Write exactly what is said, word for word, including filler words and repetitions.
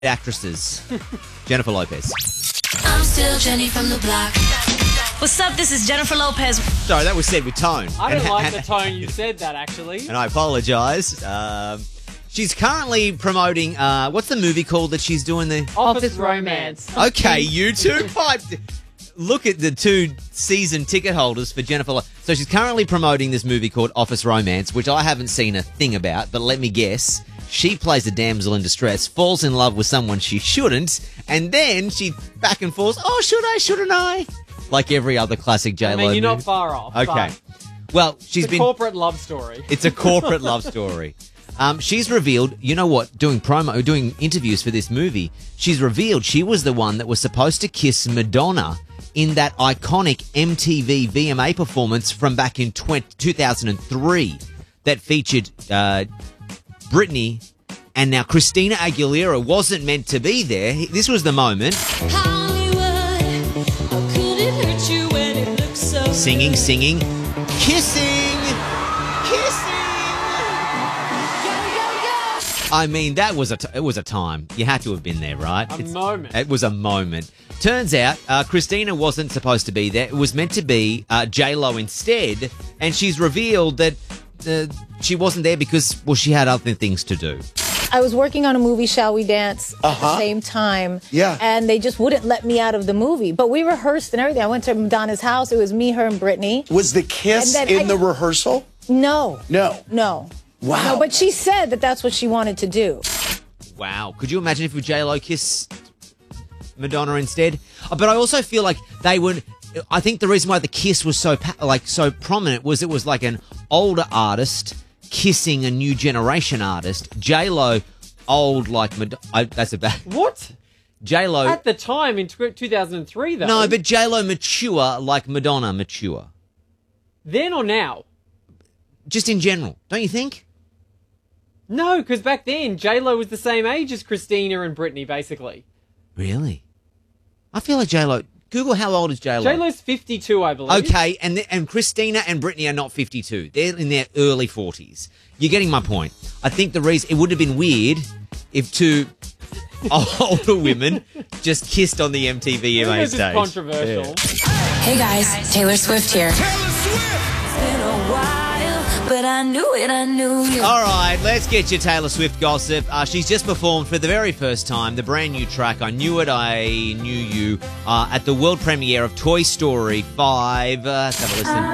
actresses. Jennifer Lopez. I'm still Jenny from the block. What's up? This is Jennifer Lopez. Sorry, that was said with tone. I don't And- like and- the tone you said that, actually. And I apologise. Um, she's currently promoting, uh, what's the movie called that she's doing the... Office Romance. Okay, you two. Pipe. Look at the two season ticket holders for Jennifer Lopez. So she's currently promoting this movie called Office Romance, which I haven't seen a thing about, but let me guess. She plays a damsel in distress, falls in love with someone she shouldn't, and then she back and forth, oh, should I, shouldn't I? Like every other classic J-Lo I mean, you're movie. not far off. Okay. but Well, she's It's a been... corporate love story. It's a corporate love story. Um, she's revealed, you know what, doing promo, doing interviews for this movie, she's revealed she was the one that was supposed to kiss Madonna in that iconic M T V V M A performance from back in two thousand three that featured uh, Britney, and now Christina Aguilera wasn't meant to be there. This was the moment. Hollywood, how could it hurt you when it looks so Singing, good? singing, kissing, kissing. Yo, yo, yo. I mean, that was a t- it was a time. You had to have been there, right? A It's- moment. It was a moment. Turns out, uh, Christina wasn't supposed to be there. It was meant to be uh, J-Lo instead, and she's revealed that uh, she wasn't there because, well, she had other things to do. I was working on a movie, Shall We Dance, at the same time. Yeah. And they just wouldn't let me out of the movie. But we rehearsed and everything. I went to Madonna's house. It was me, her, and Brittany. Was the kiss And then in I- the rehearsal? No. No. No. Wow. No, but she said that that's what she wanted to do. Wow. Could you imagine if J-Lo kissed Madonna instead? Uh, But I also feel like they would... I think the reason why the kiss was so pa- like so prominent was it was like an older artist kissing a new generation artist. J-Lo, old like Madonna... That's a bad... What? J-Lo... At the time in tw- two thousand three, though. No, but J-Lo mature like Madonna mature. Then or now? Just in general, don't you think? No, because back then, J-Lo was the same age as Christina and Britney, basically. Really? I feel like J-Lo... Google how old is J-Lo. J-Lo's fifty-two, I believe. Okay, and th- and Christina and Britney are not fifty-two. They're in their early forties. You're getting my point. I think the reason... It would have been weird if two older women just kissed on the M T V I V M think A this is stage. controversial. Hey guys, Taylor Swift here. It's been a while, but I knew it, I knew you. All right, let's get your Taylor Swift gossip. Uh, she's just performed for the very first time the brand new track, I Knew It, I Knew You, uh, at the world premiere of Toy Story five. Uh, let's have a listen.